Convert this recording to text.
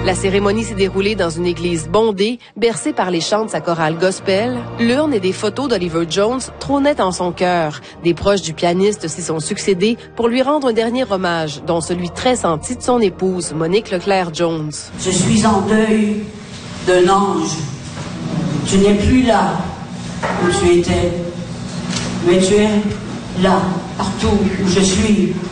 La cérémonie s'est déroulée dans une église bondée, bercée par les chants de sa chorale gospel. L'urne et des photos d'Oliver Jones trônaient en son cœur. Des proches du pianiste s'y sont succédés pour lui rendre un dernier hommage, dont celui très senti de son épouse, Monique Leclerc-Jones. Je suis en deuil d'un ange. Tu n'es plus là où tu étais, mais tu es là, partout où je suis.